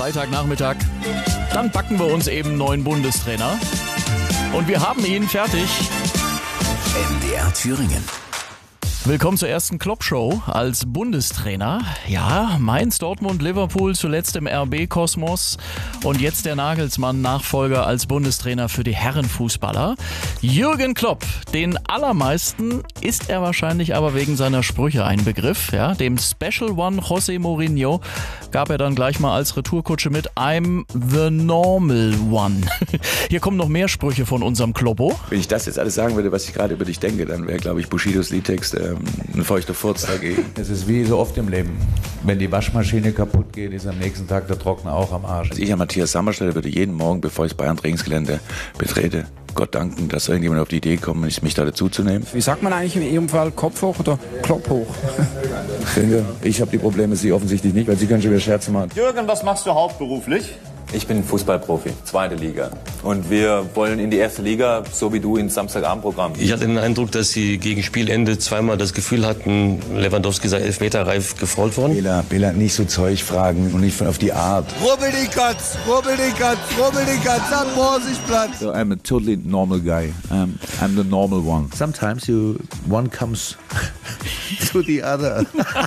Freitagnachmittag. Dann backen wir uns eben einen neuen Bundestrainer. Und wir haben ihn fertig. MDR Thüringen. Willkommen zur ersten Klopp-Show als Bundestrainer. Ja, Mainz, Dortmund, Liverpool, zuletzt im RB-Kosmos und jetzt der Nagelsmann-Nachfolger als Bundestrainer für die Herrenfußballer. Jürgen Klopp, den allermeisten ist er wahrscheinlich aber wegen seiner Sprüche ein Begriff. Ja, dem Special One José Mourinho gab er dann gleich mal als Retourkutsche mit I'm the normal one. Hier kommen noch mehr Sprüche von unserem Kloppo. Wenn ich das jetzt alles sagen würde, was ich gerade über dich denke, dann wäre, glaube ich, Bushidos Liedtext ein feuchter Furz dagegen. Es ist wie so oft im Leben. Wenn die Waschmaschine kaputt geht, ist am nächsten Tag der Trockner auch am Arsch. Also ich an Matthias Sammer stelle, würde jeden Morgen, bevor ich das Bayern-Trainingsgelände betrete, Gott danken, dass irgendjemand auf die Idee kommt, mich da dazuzunehmen. Wie sagt man eigentlich in Ihrem Fall, Kopf hoch oder Klopp hoch? Ich habe die Probleme, Sie offensichtlich nicht, weil Sie können schon wieder Scherze machen. Jürgen, was machst du hauptberuflich? Ich bin Fußballprofi, 2. Liga. Und wir wollen in die 1. Liga, so wie du, ins Samstagabendprogramm. Ich hatte den Eindruck, dass sie gegen Spielende zweimal das Gefühl hatten, Lewandowski sei elfmeterreif gefault worden. Bela, nicht so Zeug fragen und nicht auf die Art. Rubbel die Katz, am Vorsichtsplatz. So, I'm a totally normal guy. I'm the normal one. Sometimes one comes to the other.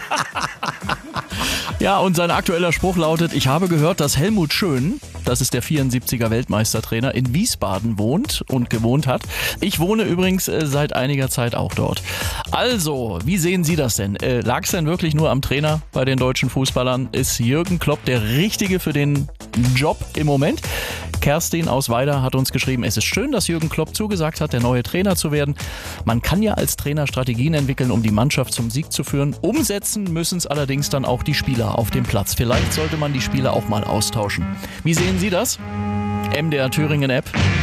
Ja, und sein aktueller Spruch lautet: Ich habe gehört, dass Helmut Schön, das ist der 74er Weltmeistertrainer, in Wiesbaden wohnt und gewohnt hat. Ich wohne übrigens seit einiger Zeit auch dort. Also, wie sehen Sie das denn? Lag es denn wirklich nur am Trainer bei den deutschen Fußballern? Ist Jürgen Klopp der Richtige für den Job im Moment? Kerstin aus Weida hat uns geschrieben, es ist schön, dass Jürgen Klopp zugesagt hat, der neue Trainer zu werden. Man kann ja als Trainer Strategien entwickeln, um die Mannschaft zum Sieg zu führen. Umsetzen müssen es allerdings dann auch die Spieler auf dem Platz. Vielleicht sollte man die Spieler auch mal austauschen. Wie sehen Sie das? MDR Thüringen App.